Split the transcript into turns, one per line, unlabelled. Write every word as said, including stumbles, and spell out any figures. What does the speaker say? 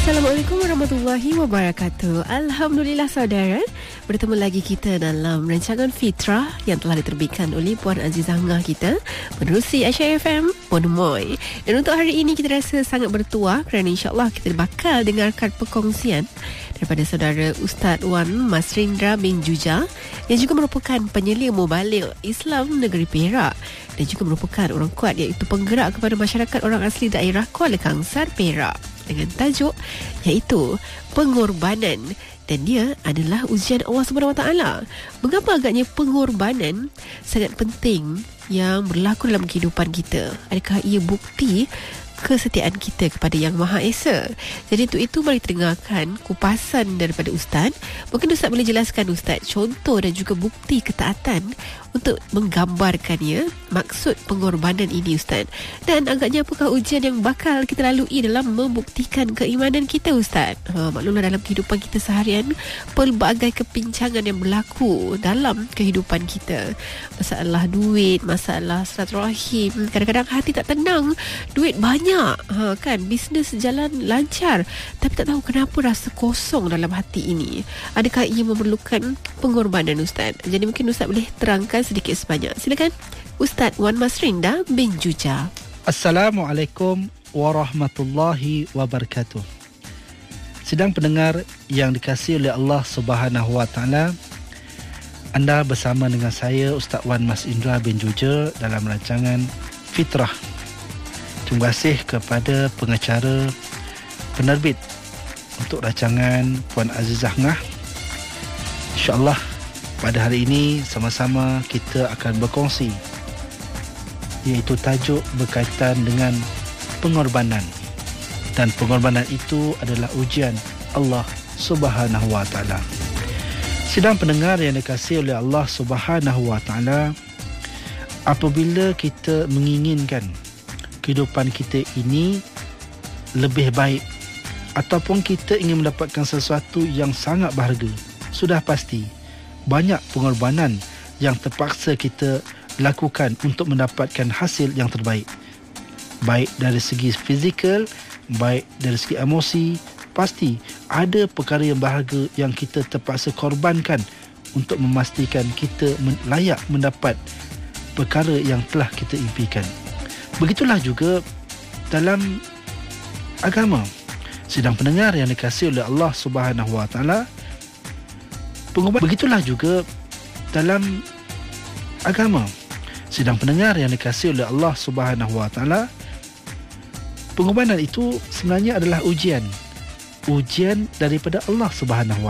Assalamualaikum warahmatullahi wabarakatuh. Alhamdulillah saudara, bertemu lagi kita dalam rancangan Fitrah yang telah diterbitkan oleh Puan Azizah Ngah kita menerusi Aisyah F M Ponemoy. Dan untuk hari ini kita rasa sangat bertuah kerana insya-Allah kita bakal dengarkan perkongsian daripada saudara Ustaz Wan Masrindra bin Juja yang juga merupakan penyelia mubalik Islam negeri Perak dan juga merupakan orang kuat iaitu penggerak kepada masyarakat orang asli daerah Kuala Kangsar, Perak, dengan tajuk iaitu pengorbanan, dan dia adalah ujian Allah Subhanahu Wa Taala. Mengapa agaknya pengorbanan sangat penting yang berlaku dalam kehidupan kita? Adakah ia bukti kesetiaan kita kepada Yang Maha Esa? Jadi untuk itu mari kita dengarkan kupasan daripada Ustaz. Mungkin Ustaz boleh jelaskan Ustaz contoh dan juga bukti ketaatan untuk menggambarkannya, maksud pengorbanan ini Ustaz. Dan agaknya apakah ujian yang bakal kita lalui dalam membuktikan keimanan kita Ustaz? Ha, maklumlah dalam kehidupan kita seharian pelbagai kepincangan yang berlaku dalam kehidupan kita. Masalah duit, masalah silaturahim, kadang-kadang hati tak tenang, duit banyak, ha, kan, bisnes jalan lancar, tapi tak tahu kenapa rasa kosong dalam hati ini. Adakah ia memerlukan pengorbanan Ustaz? Jadi mungkin Ustaz boleh terangkan sedikit sebanyak. Silakan Ustaz Wan Masrinda bin Juja.
Assalamualaikum warahmatullahi wabarakatuh. Sidang pendengar yang dikasihi oleh Allah Subhanahu Wa Taala, anda bersama dengan saya Ustaz Wan Masrindra bin Juja dalam rancangan Fitrah. Terima kasih kepada pengacara penerbit untuk rancangan Puan Azizah Ngah. InsyaAllah pada hari ini sama-sama kita akan berkongsi iaitu tajuk berkaitan dengan pengorbanan, dan pengorbanan itu adalah ujian Allah Subhanahu Wa Taala. Sidang pendengar yang dikasihi oleh Allah Subhanahu Wa Taala, apabila kita menginginkan kehidupan kita ini lebih baik ataupun kita ingin mendapatkan sesuatu yang sangat berharga, sudah pasti banyak pengorbanan yang terpaksa kita lakukan untuk mendapatkan hasil yang terbaik. Baik dari segi fizikal, baik dari segi emosi, pasti ada perkara yang berharga yang kita terpaksa korbankan untuk memastikan kita layak mendapat perkara yang telah kita impikan. Begitulah juga dalam agama. Sidang pendengar yang dikasihi oleh Allah Subhanahu Wa Taala, pengorbanan begitulah juga dalam agama. Sidang pendengar yang dikasihi oleh Allah Subhanahu Wa Taala, pengorbanan itu sebenarnya adalah ujian. Ujian daripada Allah Subhanahu Wa